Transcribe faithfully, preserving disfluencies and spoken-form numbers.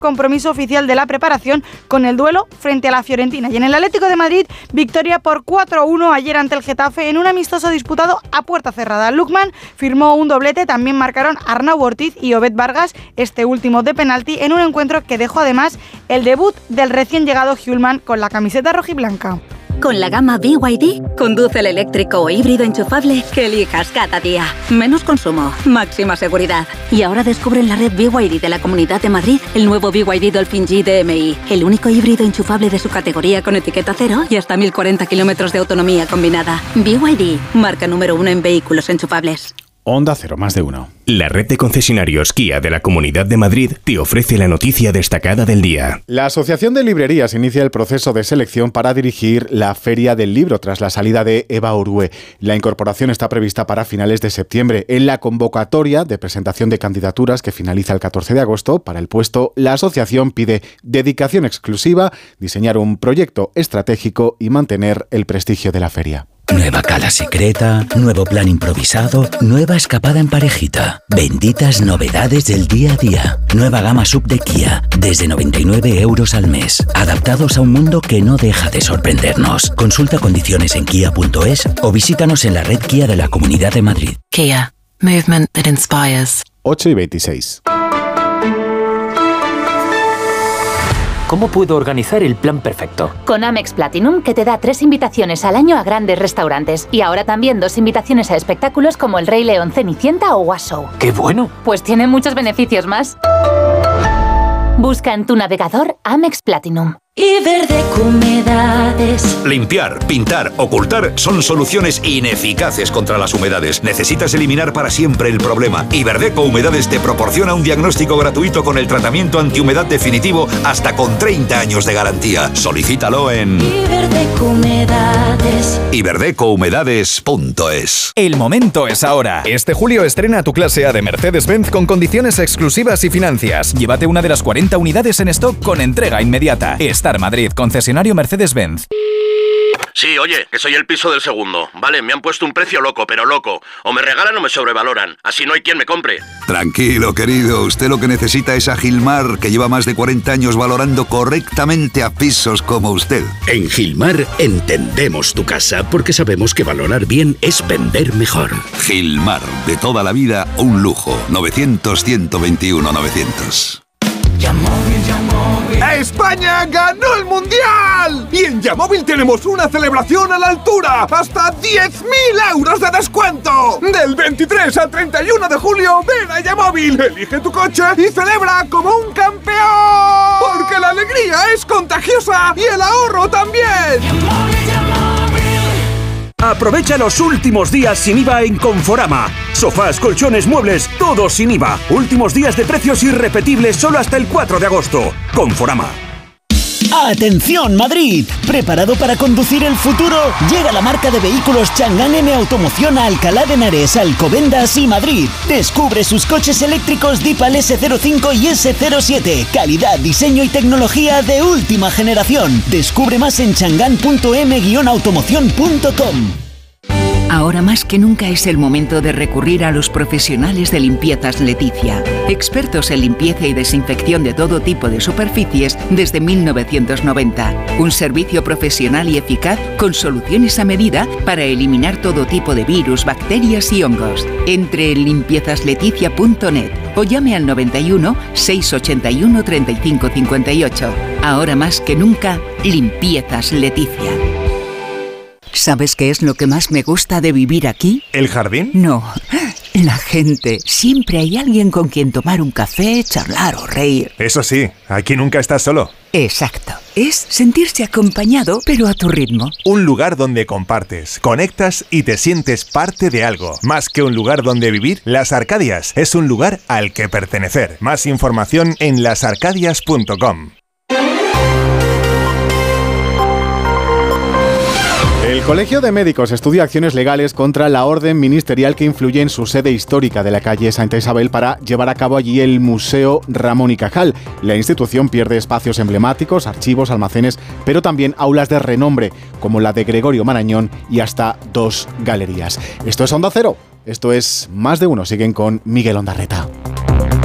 compromiso oficial de la preparación con el duelo frente a la Fiorentina. Y en el Atlético de Madrid, victoria por cuatro a uno ayer ante el Getafe en un amistoso disputado a puerta cerrada. Lookman firmó un doblete, también marcaron Arnau Ortiz y Obed Vargas, este último de penalti, en un encuentro que dejó además el debut del recién llegado Hjulmand con la camiseta rojiblanca. Con la gama B Y D, conduce el eléctrico o híbrido enchufable que elijas cada día. Menos consumo, máxima seguridad. Y ahora descubre en la red B Y D de la Comunidad de Madrid el nuevo B Y D Dolphin G D M I, el único híbrido enchufable de su categoría con etiqueta cero y hasta mil cuarenta kilómetros de autonomía combinada. B Y D, marca número uno en vehículos enchufables. Onda Cero, más de uno. La red de concesionarios Kia de la Comunidad de Madrid te ofrece la noticia destacada del día. La Asociación de Librerías inicia el proceso de selección para dirigir la Feria del Libro tras la salida de Eva Urue. La incorporación está prevista para finales de septiembre. En la convocatoria de presentación de candidaturas que finaliza el catorce de agosto para el puesto, la asociación pide dedicación exclusiva, diseñar un proyecto estratégico y mantener el prestigio de la feria. Nueva cala secreta, nuevo plan improvisado, nueva escapada en parejita. Benditas novedades del día a día. Nueva gama sub de Kia, desde noventa y nueve euros al mes. Adaptados a un mundo que no deja de sorprendernos. Consulta condiciones en kia punto es o visítanos en la red Kia de la Comunidad de Madrid. Kia, movement that inspires. ocho y veintiséis. ¿Cómo puedo organizar el plan perfecto? Con Amex Platinum, que te da tres invitaciones al año a grandes restaurantes. Y ahora también dos invitaciones a espectáculos como El Rey León, Cenicienta o Washoe. ¡Qué bueno! Pues tiene muchos beneficios más. Busca en tu navegador Amex Platinum. Iberdeco Humedades. Limpiar, pintar, ocultar son soluciones ineficaces contra las humedades. Necesitas eliminar para siempre el problema. Iberdeco Humedades te proporciona un diagnóstico gratuito con el tratamiento antihumedad definitivo hasta con treinta años de garantía. Solicítalo en Iberdeco Humedades. iberdeco humedades punto es. El momento es ahora. Este julio estrena tu clase A de Mercedes-Benz con condiciones exclusivas y financias. Llévate una de las cuarenta unidades en stock con entrega inmediata. Star Madrid, concesionario Mercedes-Benz. Sí, oye, que soy el piso del segundo. Vale, me han puesto un precio loco, pero loco. O me regalan o me sobrevaloran. Así no hay quien me compre. Tranquilo, querido. Usted lo que necesita es a Gilmar, que lleva más de cuarenta años valorando correctamente a pisos como usted. En Gilmar entendemos tu casa porque sabemos que valorar bien es vender mejor. Gilmar, de toda la vida, un lujo. novecientos, ciento veintiuno, novecientos. Yamóvil, Yamóvil. ¡España ganó el Mundial! Y en Yamóvil tenemos una celebración a la altura. ¡Hasta diez mil euros de descuento! Del veintitrés al treinta y uno de julio, ven a Yamóvil, elige tu coche y celebra como un campeón. Porque la alegría es contagiosa y el ahorro también. Yamóvil, Yamóvil. Aprovecha los últimos días sin I V A en Conforama. Sofás, colchones, muebles, todo sin I V A. Últimos días de precios irrepetibles solo hasta el cuatro de agosto. Conforama. ¡Atención Madrid! ¿Preparado para conducir el futuro? Llega la marca de vehículos Chang'an M Automoción a Alcalá de Henares, Alcobendas y Madrid. Descubre sus coches eléctricos Deepal ese cero cinco y ese cero siete. Calidad, diseño y tecnología de última generación. Descubre más en chang'an punto m guion automoción punto com. Ahora más que nunca es el momento de recurrir a los profesionales de Limpiezas Leticia. Expertos en limpieza y desinfección de todo tipo de superficies desde mil novecientos noventa. Un servicio profesional y eficaz con soluciones a medida para eliminar todo tipo de virus, bacterias y hongos. Entre en limpiezas leticia punto net o llame al noventa y uno, seiscientos ochenta y uno, treinta y cinco cincuenta y ocho. Ahora más que nunca, Limpiezas Leticia. ¿Sabes qué es lo que más me gusta de vivir aquí? ¿El jardín? No, la gente. Siempre hay alguien con quien tomar un café, charlar o reír. Eso sí, aquí nunca estás solo. Exacto. Es sentirse acompañado, pero a tu ritmo. Un lugar donde compartes, conectas y te sientes parte de algo. Más que un lugar donde vivir, Las Arcadias es un lugar al que pertenecer. Más información en las arcadias punto com. El Colegio de Médicos estudia acciones legales contra la orden ministerial que influye en su sede histórica de la calle Santa Isabel para llevar a cabo allí el Museo Ramón y Cajal. La institución pierde espacios emblemáticos, archivos, almacenes, pero también aulas de renombre, como la de Gregorio Marañón y hasta dos galerías. Esto es Onda Cero. Esto es Más de Uno. Siguen con Miguel Ondarreta.